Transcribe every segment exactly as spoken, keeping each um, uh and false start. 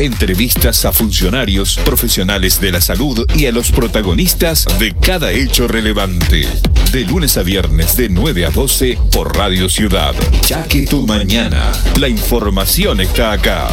Entrevistas a funcionarios, profesionales de la salud y a los protagonistas de cada hecho relevante. De lunes a viernes de nueve a doce por Radio Ciudad. Ya que tu mañana, la información está acá.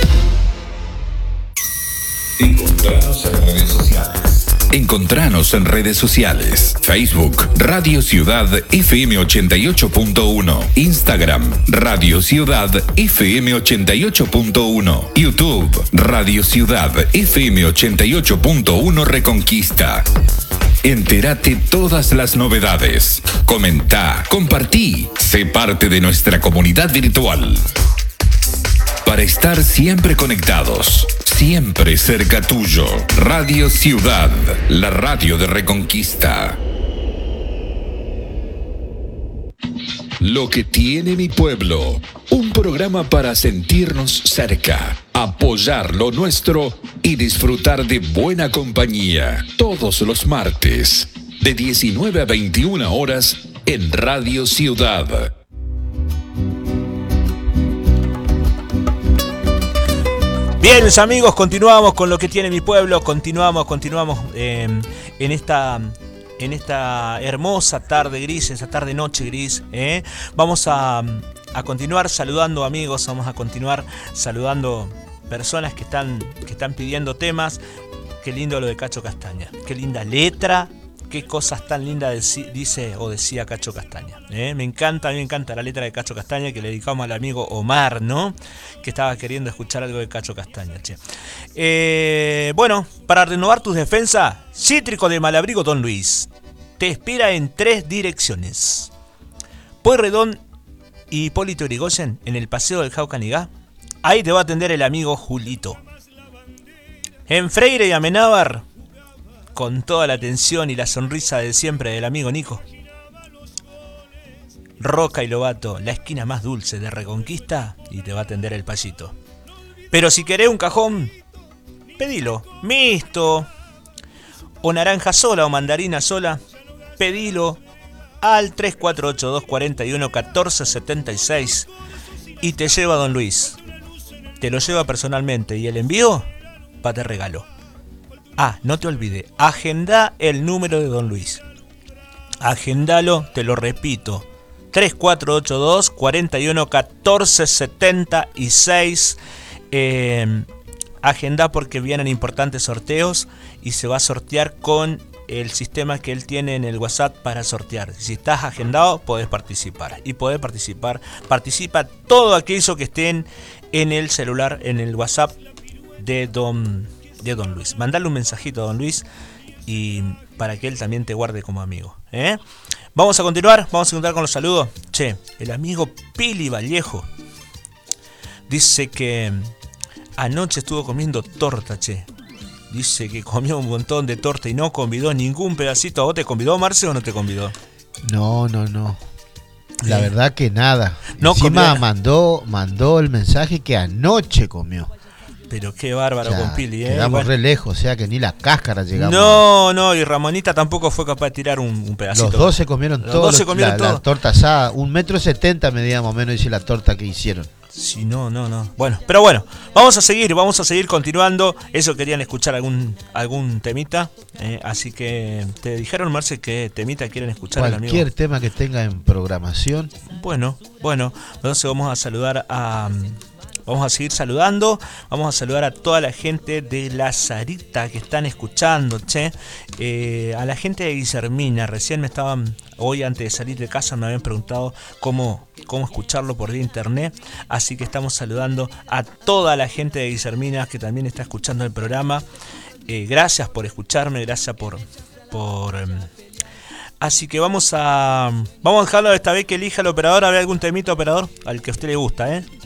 Encontranos en redes sociales. Encontranos en redes sociales. Facebook, Radio Ciudad F M ochenta y ocho punto uno. Instagram, Radio Ciudad F M ochenta y ocho punto uno. YouTube, Radio Ciudad F M ochenta y ocho punto uno Reconquista. Entérate todas las novedades. Comenta, compartí. Sé parte de nuestra comunidad virtual. Para estar siempre conectados, siempre cerca tuyo. Radio Ciudad, la radio de Reconquista. Lo que tiene mi pueblo. Un programa para sentirnos cerca, apoyar lo nuestro y disfrutar de buena compañía. Todos los martes, de diecinueve a veintiuna horas, en Radio Ciudad. Bien, mis amigos, continuamos con lo que tiene mi pueblo. Continuamos, continuamos eh, en esta... en esta hermosa tarde gris, esa tarde noche gris, ¿eh? Vamos a, a continuar saludando amigos, vamos a continuar saludando personas que están, que están pidiendo temas. Qué lindo lo de Cacho Castaña, qué linda letra, qué cosas tan lindas dice o decía Cacho Castaña, ¿eh? Me encanta, a mí me encanta la letra de Cacho Castaña que le dedicamos al amigo Omar, ¿no? Que estaba queriendo escuchar algo de Cacho Castaña, che. Eh, bueno, para renovar tus defensas, Cítrico de Malabrigo Don Luis te espera en tres direcciones. Pueyrredón y Hipólito Yrigoyen en el Paseo del Jaucanigá. Ahí te va a atender el amigo Julito. En Freire y Amenábar, con toda la atención y la sonrisa de siempre del amigo Nico. Roca y Lobato, la esquina más dulce de Reconquista, y te va a atender el Payito. Pero si querés un cajón, pedilo, mixto, o naranja sola o mandarina sola, pedilo al tres cuatro ocho dos cuatro uno uno cuatro siete seis y te lleva Don Luis. Te lo lleva personalmente y el envío va de regalo. Ah, no te olvides, agenda el número de Don Luis. Agendalo, te lo repito, tres cuatro ocho dos cuatro uno uno cuatro siete seis. Eh, agenda porque vienen importantes sorteos y se va a sortear con el sistema que él tiene en el WhatsApp para sortear. Si estás agendado, podés participar. Y podés participar, participa todo aquello que estén en el celular, en el WhatsApp de Don, de Don Luis. Mandale un mensajito a Don Luis y para que él también te guarde como amigo, ¿eh? Vamos a continuar, vamos a continuar con los saludos. Che, el amigo Pili Vallejo dice que anoche estuvo comiendo torta, che. Dice que comió un montón de torta y no convidó ningún pedacito. ¿A vos te convidó, Marce, o no te convidó? No, no, no. La eh. verdad que nada. No Encima comió. mandó, mandó el mensaje que anoche comió. Pero qué bárbaro, o sea, con Pili, ¿eh? Quedamos bueno. re lejos, o sea que ni la cáscara llegamos. No, no, y Ramonita tampoco fue capaz de tirar un, un pedacito. Los dos se comieron los todo. Dos se comieron la, todo. La torta asada, un metro setenta medía más o menos, dice la torta que hicieron. Sí, no, no, no. Bueno, pero bueno, vamos a seguir, vamos a seguir continuando. Eso querían escuchar algún algún temita, eh, así que te dijeron, Marce, que temita quieren escuchar al amigo. Cualquier tema que tenga en programación. Bueno, bueno, entonces vamos a saludar a... Vamos a seguir saludando, vamos a saludar a toda la gente de La Sarita que están escuchando, che. Eh, a la gente de Guillermina, recién me estaban, hoy antes de salir de casa me habían preguntado cómo, cómo escucharlo por internet. Así que estamos saludando a toda la gente de Guillermina que también está escuchando el programa. Eh, gracias por escucharme, gracias por... por eh, Así que vamos a vamos a dejarlo esta vez que elija el operador. ¿Había algún temito, operador? Al que a usted le gusta, ¿eh?